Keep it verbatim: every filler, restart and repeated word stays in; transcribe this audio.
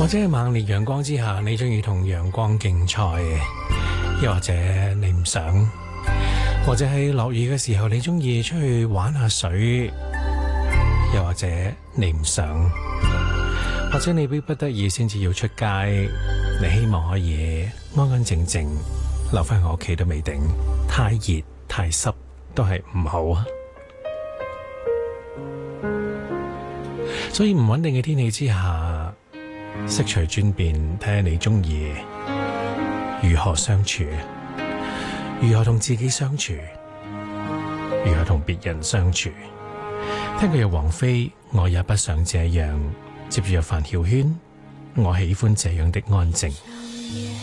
或者喺猛烈陽光之下，你中意同陽光競賽，又或者你唔想，或者喺落雨嘅時候，你中意出去玩下水，又或者你唔想，或者你逼不得已先至要出街，你希望可以安安靜靜留翻喺屋企都未定，太熱太濕都係唔好啊。所以唔穩定嘅天氣之下，悉隨轉變，睇下你中意如何相處，如何同自己相處，如何同別人相處。聽佢有王菲，我也不想這樣。接住有范曉萱，我喜歡這樣的安靜。